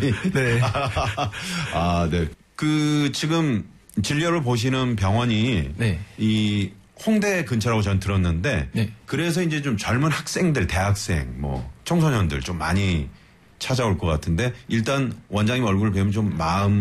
많이. 네. 아, 네. 그 지금 진료를 보시는 병원이 네. 이 홍대 근처라고 전 들었는데 네. 그래서 이제 좀 젊은 학생들, 대학생, 뭐 청소년들 좀 많이 찾아올 것 같은데 일단 원장님 얼굴을 뵈면 좀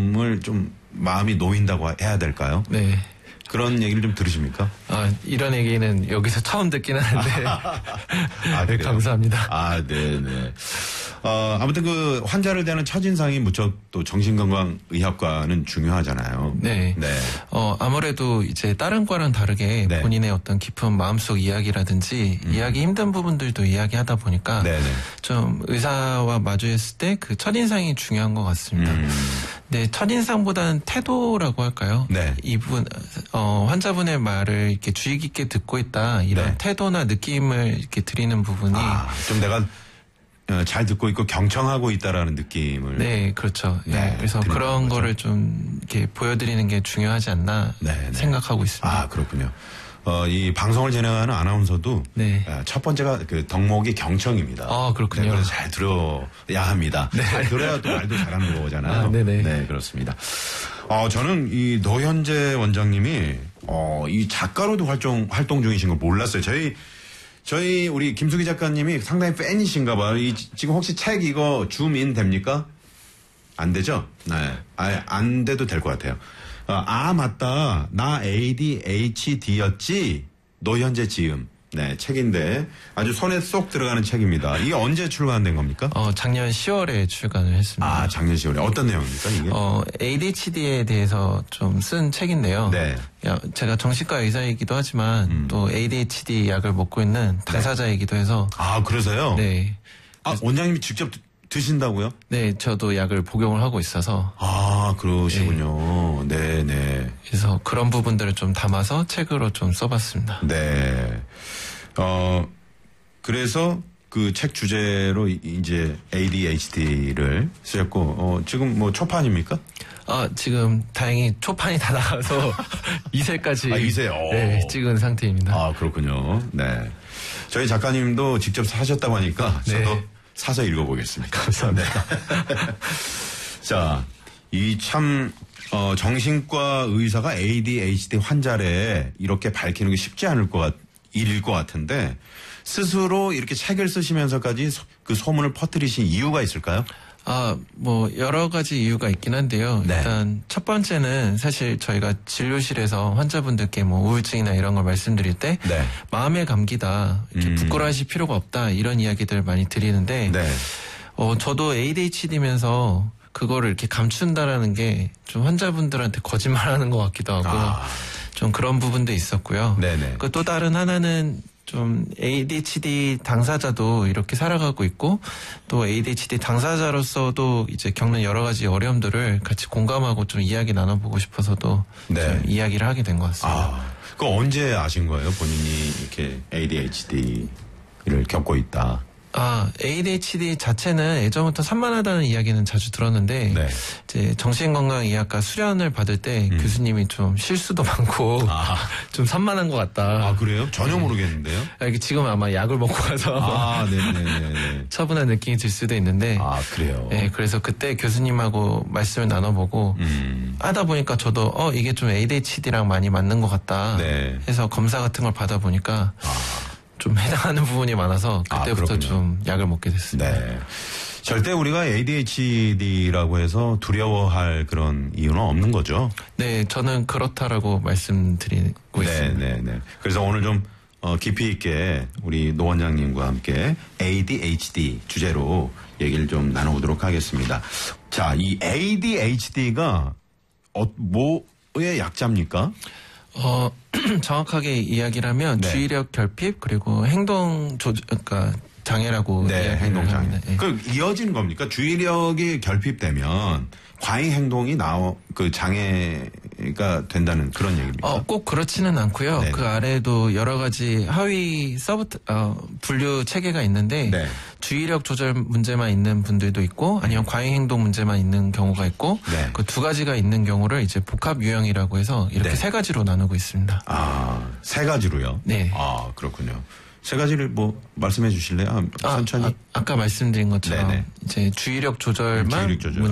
마음이 놓인다고 해야 될까요? 네. 그런 얘기를 좀 들으십니까? 아, 이런 얘기는 여기서 처음 듣긴 하는데. 아, 네, 감사합니다. 아, 네네. 아무튼 그 환자를 대하는 첫인상이 무척 또 정신건강의학과는 중요하잖아요. 네. 네. 아무래도 이제 다른 과랑 다르게 네. 본인의 어떤 깊은 마음속 이야기라든지 이야기 힘든 부분들도 이야기하다 보니까 네네. 좀 의사와 마주했을 때 그 첫인상이 중요한 것 같습니다. 네, 첫인상보다는 태도라고 할까요? 네. 이분, 환자분의 말을 이렇게 주의 깊게 듣고 있다. 이런 네. 태도나 느낌을 이렇게 드리는 부분이. 좀 내가 잘 듣고 있고 경청하고 있다라는 느낌을. 네, 그렇죠. 네, 네, 그래서 그런 거죠. 거를 좀 이렇게 보여드리는 게 중요하지 않나 네. 생각하고 있습니다. 아, 그렇군요. 이 방송을 진행하는 아나운서도 네. 첫 번째가 그 덕목이 경청입니다. 아, 그렇군요. 네, 그래서 잘 들어야 합니다. 네. 잘 들어야 또 말도 잘하는 거잖아요. 아, 네네. 네, 그렇습니다. 저는 이 노현재 원장님이 이 작가로도 활동 중이신 걸 몰랐어요. 저희 우리 김수기 작가님이 상당히 팬이신가 봐요. 지금 혹시 책 이거 줌인 됩니까? 안 되죠? 네. 안 돼도 될 것 같아요. 맞다. 나 ADHD였지? 노현재 지음. 네, 책인데 아주 손에 쏙 들어가는 책입니다. 이게 언제 출간된 겁니까? 작년 10월에 출간을 했습니다. 작년 10월에. 어떤 내용입니까, 이게? ADHD에 대해서 좀 쓴 책인데요. 네. 제가 정신과 의사이기도 하지만 또 ADHD 약을 먹고 있는 당사자이기도 해서. 그래서요? 네. 원장님이 직접 드신다고요? 네, 저도 약을 복용을 하고 있어서. 그러시군요. 네. 그래서 그런 부분들을 좀 담아서 책으로 좀 써봤습니다. 네. 그래서 그 책 주제로 이제 ADHD를 쓰셨고, 지금 뭐 초판입니까? 지금 다행히 초판이 다 나가서 2세까지. 2세? 네, 찍은 상태입니다. 그렇군요. 네. 저희 작가님도 직접 사셨다고 하니까 저도 네. 사서 읽어보겠습니다. 감사합니다. 자, 정신과 의사가 ADHD 환자래 이렇게 밝히는 게 쉽지 않을 일일 것 같은데 스스로 이렇게 책을 쓰시면서까지 그 소문을 퍼뜨리신 이유가 있을까요? 여러 가지 이유가 있긴 한데요. 네. 일단 첫 번째는 사실 저희가 진료실에서 환자분들께 뭐 우울증이나 이런 걸 말씀드릴 때 네. 마음의 감기다. 이렇게 부끄러워하실 필요가 없다. 이런 이야기들을 많이 드리는데 네. 저도 ADHD면서 그거를 이렇게 감춘다라는 게 좀 환자분들한테 거짓말하는 것 같기도 하고 좀 그런 부분도 있었고요. 네네. 또 다른 하나는 좀 ADHD 당사자도 이렇게 살아가고 있고 또 ADHD 당사자로서도 이제 겪는 여러 가지 어려움들을 같이 공감하고 좀 이야기 나눠보고 싶어서도 네. 좀 이야기를 하게 된 것 같습니다. 그거 언제 아신 거예요? 본인이 이렇게 ADHD를 겪고 있다. ADHD 자체는 예전부터 산만하다는 이야기는 자주 들었는데 네. 이제 정신건강의학과 수련을 받을 때 교수님이 좀 실수도 많고 좀 산만한 것 같다. 그래요? 전혀 모르겠는데요. 이게 지금 아마 약을 먹고 가서 네네네. 차분한 느낌이 들 수도 있는데 그래요. 네, 그래서 그때 교수님하고 말씀을 나눠보고 하다 보니까 저도 이게 좀 ADHD랑 많이 맞는 것 같다 네. 해서 검사 같은 걸 받아보니까 좀 해당하는 부분이 많아서 그때부터 좀 약을 먹게 됐습니다. 네. 절대 우리가 ADHD라고 해서 두려워할 그런 이유는 없는 거죠. 네, 저는 그렇다라고 말씀드리고 있습니다. 네. 그래서 오늘 좀 깊이 있게 우리 노 원장님과 함께 ADHD 주제로 얘기를 좀 나눠보도록 하겠습니다. 자, 이 ADHD가 뭐의 약자입니까? 정확하게 이야기를 하면 네. 주의력 결핍 그리고 행동 그러니까 장애라고 행동 장애. 네. 그 이어지는 겁니까? 주의력이 결핍되면 과잉 행동이 장애가 된다는 그런 얘기입니까? 꼭 그렇지는 않고요. 네. 그 아래에도 여러 가지 하위 분류 체계가 있는데 네. 주의력 조절 문제만 있는 분들도 있고 아니면 과잉 행동 문제만 있는 경우가 있고 네. 그 두 가지가 있는 경우를 이제 복합 유형이라고 해서 이렇게 네. 세 가지로 나누고 있습니다. 세 가지로요? 네. 그렇군요. 세 가지를 말씀해 주실래요? 천천히. 아까 말씀드린 것처럼 네네. 이제 주의력 조절만 주의력 조절.